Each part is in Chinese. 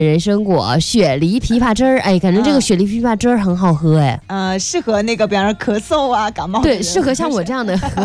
人参果、雪梨枇杷汁儿，哎，感觉这个雪梨枇杷汁儿很好喝哎。 适合那个比方说咳嗽啊、感冒的。 对，适合像我这样的喝。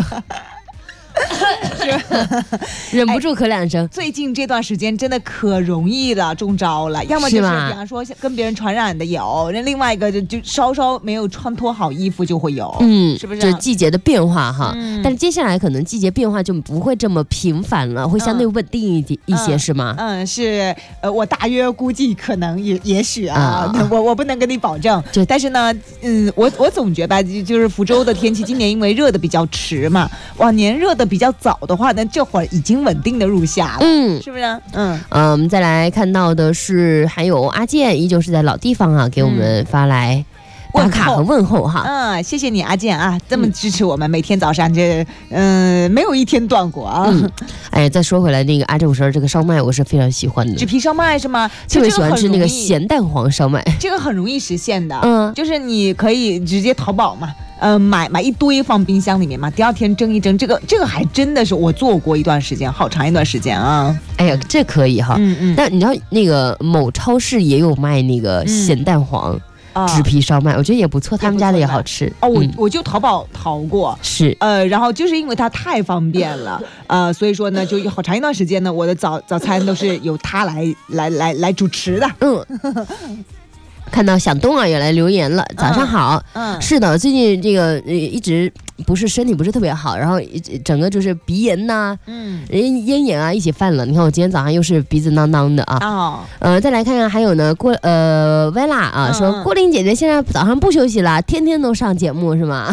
忍不住咳两声。 最近这段时间真的可容易了，中招了，要么就是比方说跟别人传染的有，另外一个就稍稍没有穿脱好衣服就会有，是不是？ 就季节的变化哈。但是接下来可能季节变化就不会这么频繁了，会相对稳定一些，是吗？ 是，我大约估计可能也许啊，我不能跟你保证，但是呢，我总觉得就是福州的天气今年因为热的比较迟嘛，往年热的比较早的话呢，这会儿已经稳定的入夏了，是不是？ 我们再来看到的是还有阿健，依旧是在老地方啊，给我们发来打卡和问候哈。 谢谢你阿健啊，这么支持我们，每天早上这没有一天断过啊。 哎，再说回来，那个阿正师这个烧麦我是非常喜欢的， 纸皮烧麦是吗？ 特别喜欢吃那个咸蛋黄烧麦， 这个很容易实现的，就是你可以直接淘宝嘛。买一堆放冰箱里面嘛，第二天蒸一蒸，这个还真的是我做过一段时间，好长一段时间啊。 哎呀，这可以哈。但你知道那个某超市也有卖那个咸蛋黄纸皮烧麦，我觉得也不错，他们家的也好吃。 我就淘宝淘过， 是然后就是因为它太方便了，所以说呢，就好长一段时间呢，我的早餐都是由它来主持的。 看到响东啊也来留言了，早上好。是的，最近这个一直不是身体不是特别好，然后整个就是鼻炎呐，咽炎啊一起犯了。你看我今天早上又是鼻子囔囔的啊。再来看看还有呢，薇拉啊说郭玲姐姐现在早上不休息了，天天都上节目是吗？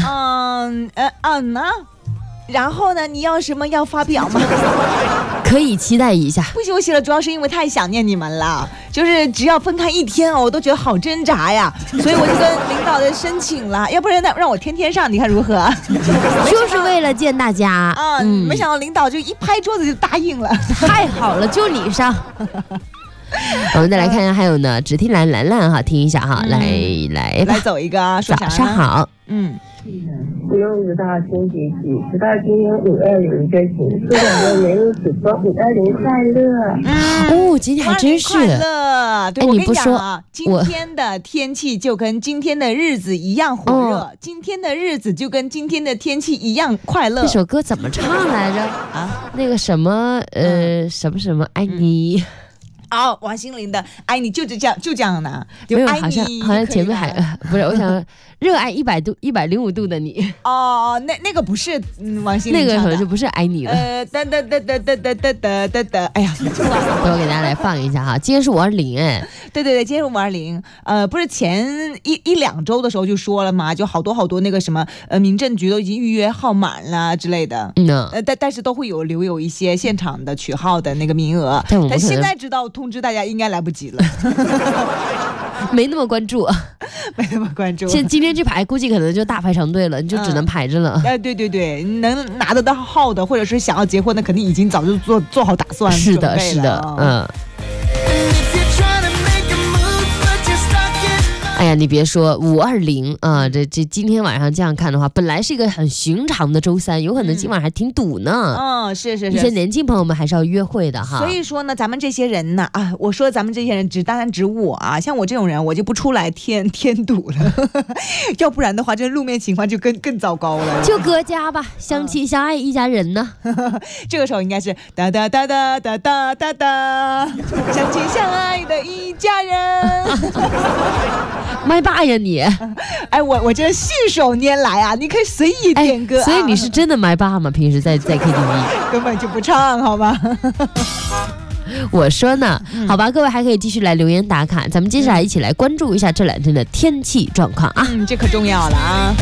然后呢，你要什么要发表吗？ 可以期待一下。 不休息了，主要是因为太想念你们了，就是只要分开一天我都觉得好挣扎呀，所以我就跟领导的申请了，要不然让我天天上，你看如何？ 就是为了见大家没想到领导就一拍桌子就答应了， 太好了，就你上。我们再来看看还有呢，只听兰哈，听一下哈，来走一个啊，说啥呢？ 早上好。 不用知道星期几，知道今天520就行。祝两位年入主播520快乐。今天还真是快乐。对，我跟你讲啊，今天的天气就跟今天的日子一样火热，今天的日子就跟今天的天气一样快乐。 这首歌怎么唱来着啊？那个什么什么爱你。 王心凌的爱你就这样呢， 没有，好像前面还不是，我想热爱100度105度的你。 那个不是王心凌唱的， 那个可能就不是爱你了。 哎呀， 我给大家来放一下哈，今天是520哎。 对，今天是520。不是前一两周的时候就说了嘛，就好多那个什么民政局都已经预约号满了之类的。但是都会留有一些现场的取号的那个名额。但现在知道通知大家应该来不及了。 没那么关注。今天这排估计可能就大排长队了，你就只能排着了。 对，能拿得到号的，或者是想要结婚的，肯定已经早就做好打算。 是的。哎呀，你别说520啊，这今天晚上这样看的话，本来是一个很寻常的周三，有可能今晚还挺堵呢。 是。 一些年轻朋友们还是要约会的哈。 所以说呢，咱们这些人呢，我说咱们这些人单单指我啊，像我这种人，我就不出来添堵了，要不然的话，这路面情况就更糟糕了。 就搁家吧，相亲相爱一家人呢。 这个时候应该是哒哒哒哒哒哒哒哒，相亲相爱的一家人。 麦霸呀你！ 哎，我这信手拈来啊，你可以随意点歌。 所以你是真的麦霸吗？平时在 KTV 根本就不唱，好吧？ 我说呢，好吧，各位还可以继续来留言打卡，咱们接下来一起来关注一下这2天的天气状况啊。 这可重要了啊。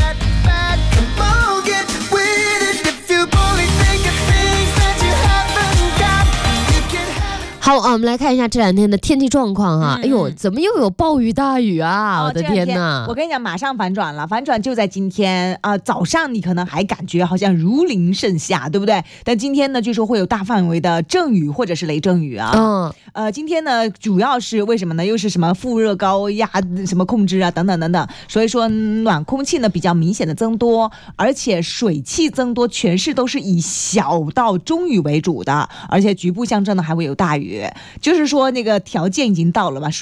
好我们来看一下这2天的天气状况哈。哎呦，怎么又有暴雨大雨啊？我的天哪！ 我跟你讲，马上反转了，反转就在今天早上你可能还感觉好像如临盛夏，对不对？但今天呢，据说会有大范围的阵雨或者是雷阵雨啊。今天呢，主要是为什么呢？又是什么副热高压什么控制啊，等等，所以说暖空气呢比较明显的增多，而且水汽增多，全市都是以小到中雨为主的，而且局部乡镇呢还会有大雨。 雪，就是说那个条件已经到了嘛。